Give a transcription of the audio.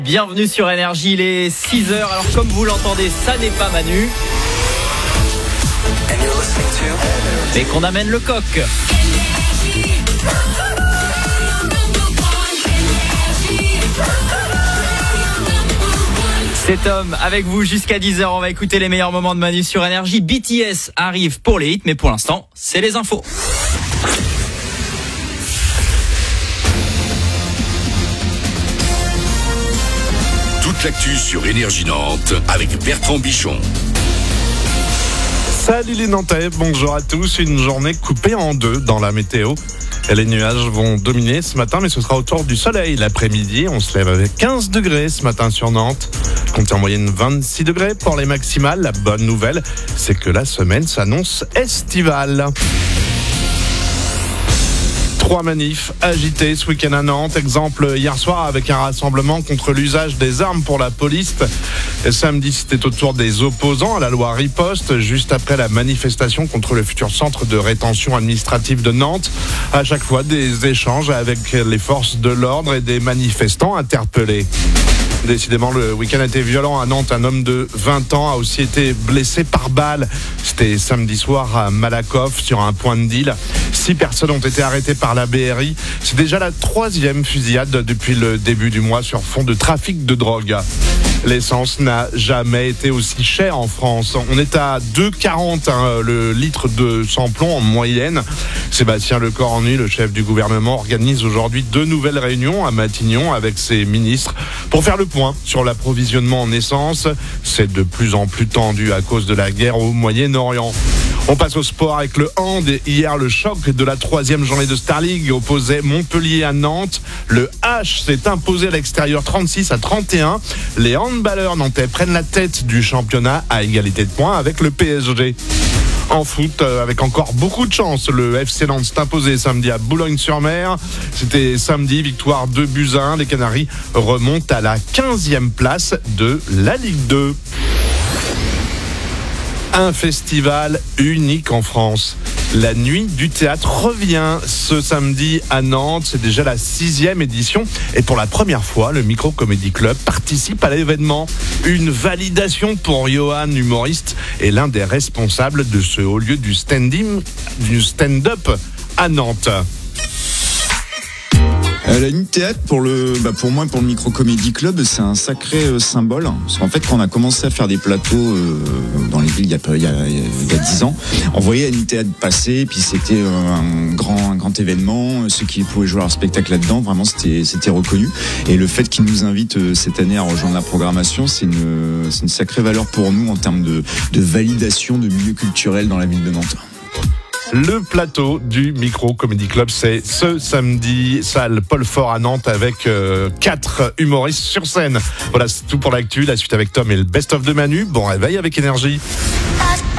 Bienvenue sur Énergie, il est 6h. Alors comme vous l'entendez, ça n'est pas Manu, mais qu'on amène le coq. C'est Tom avec vous jusqu'à 10h. On va écouter les meilleurs moments de Manu sur Énergie. BTS arrive pour les hits, mais pour l'instant, c'est les infos. Toute l'actu sur Énergie Nantes avec Bertrand Bichon. Salut les Nantais, bonjour à tous. Une journée coupée en deux dans la météo. Et les nuages vont dominer ce matin, mais ce sera autour du soleil l'après-midi. On se lève avec 15 degrés ce matin sur Nantes. Comptez en moyenne 26 degrés pour les maximales. La bonne nouvelle, c'est que la semaine s'annonce estivale. 3 manifs agités ce week-end à Nantes. Exemple hier soir avec un rassemblement contre l'usage des armes pour la police. Et samedi, c'était au tour des opposants à la loi Riposte, juste après la manifestation contre le futur centre de rétention administrative de Nantes. À chaque fois, des échanges avec les forces de l'ordre et des manifestants interpellés. Décidément, le week-end a été violent à Nantes. Un homme de 20 ans a aussi été blessé par balle. C'était samedi soir à Malakoff, sur un point de deal. 6 personnes ont été arrêtées par la BRI. C'est déjà la 3e fusillade depuis le début du mois sur fond de trafic de drogue. L'essence n'a jamais été aussi chère en France. On est à 2,40 le litre de sans-plomb en moyenne. Sébastien Lecornu, le chef du gouvernement, organise aujourd'hui 2 nouvelles réunions à Matignon avec ses ministres pour faire le point sur l'approvisionnement en essence. C'est de plus en plus tendu à cause de la guerre au Moyen-Orient. On passe au sport avec le hand. Hier, le choc de la 3e journée de Star League opposait Montpellier à Nantes. Le H s'est imposé à l'extérieur 36-31. Les handballeurs nantais prennent la tête du championnat à égalité de points avec le PSG. En foot, avec encore beaucoup de chance, le FC Nantes s'est imposé samedi à Boulogne-sur-Mer. C'était samedi, victoire 2-1. Les Canaries remontent à la 15e place de la Ligue 2. Un festival unique en France. La Nuit du Théâtre revient ce samedi à Nantes. C'est déjà la 6e édition. Et pour la première fois, le Micro Comedy Club participe à l'événement. Une validation pour Johan, humoriste, et l'un des responsables de ce haut lieu du stand-up à Nantes. La Nuit de Théâtre, pour moi, pour le Micro Comedy Club, c'est un sacré symbole. Parce qu'en fait, quand on a commencé à faire des plateaux dans les villes il y a 10 ans, on voyait la Nuit de Théâtre passer, puis c'était un grand événement. Ceux qui pouvaient jouer leur spectacle là-dedans, vraiment, c'était reconnu. Et le fait qu'ils nous invitent cette année à rejoindre la programmation, c'est une sacrée valeur pour nous en termes de validation de milieu culturel dans la ville de Nantes. Le plateau du Micro Comedy Club, c'est ce samedi, salle Paul Fort à Nantes, avec 4 humoristes sur scène. Voilà, c'est tout pour l'actu. La suite avec Tom et le best-of de Manu. Bon réveil avec Énergie.